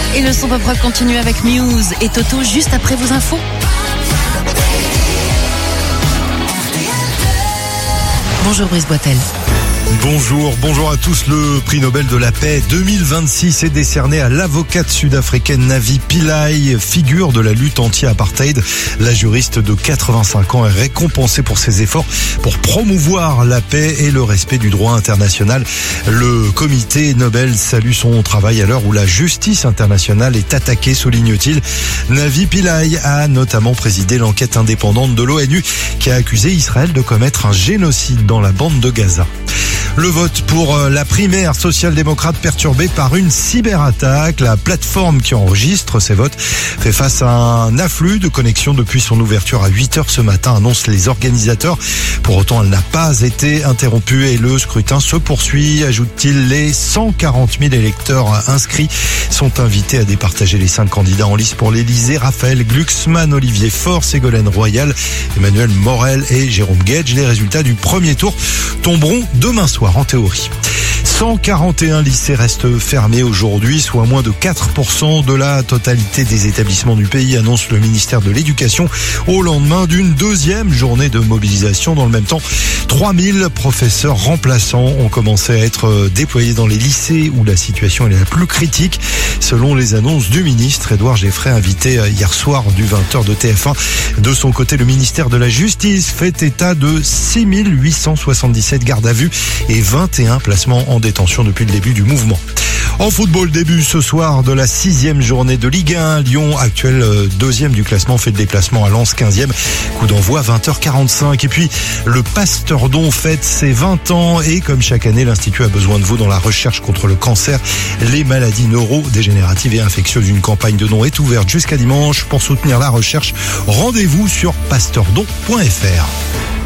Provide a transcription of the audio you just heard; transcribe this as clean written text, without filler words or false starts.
Et le son pop rock continue avec Muse et Toto juste après vos infos. Bonjour Brice Boitel. Bonjour à tous. Le prix Nobel de la paix 2026 est décerné à l'avocate sud-africaine Navi Pillay, figure de la lutte anti-apartheid. La juriste de 85 ans est récompensée pour ses efforts pour promouvoir la paix et le respect du droit international. Le comité Nobel salue son travail à l'heure où la justice internationale est attaquée, souligne-t-il. Navi Pillay a notamment présidé l'enquête indépendante de l'ONU qui a accusé Israël de commettre un génocide dans la bande de Gaza. Le vote pour la primaire social-démocrate perturbé par une cyberattaque. La plateforme qui enregistre ces votes fait face à un afflux de connexions depuis son ouverture à 8h ce matin, annoncent les organisateurs. Pour autant, elle n'a pas été interrompue et le scrutin se poursuit, ajoute-t-il. Les 140 000 électeurs inscrits sont invités à départager les 5 candidats en lice pour l'Élysée. Raphaël Glucksmann, Olivier Faure, Ségolène Royal, Emmanuel Morel et Jérôme Gage. Les résultats du premier tour tomberont demain soir en théorie. 141 lycées restent fermés aujourd'hui, soit moins de 4% de la totalité des établissements du pays, annonce le ministère de l'Éducation au lendemain d'une deuxième journée de mobilisation. Dans le même temps, 3000 professeurs remplaçants ont commencé à être déployés dans les lycées où la situation est la plus critique. Selon les annonces du ministre, Édouard Geffray, invité hier soir du 20h de TF1. De son côté, le ministère de la Justice fait état de 6877 gardes à vue et 21 placements en détention depuis le début du mouvement. En football, début ce soir de la 6e journée de Ligue 1. Lyon, actuel deuxième du classement, fait le déplacement à Lens, 15e. Coup d'envoi 20h45. Et puis, le Pasteurdon fête ses 20 ans. Et comme chaque année, l'Institut a besoin de vous dans la recherche contre le cancer, les maladies neurodégénératives et infectieuses. Une campagne de dons est ouverte jusqu'à dimanche. Pour soutenir la recherche, rendez-vous sur pasteurdon.fr.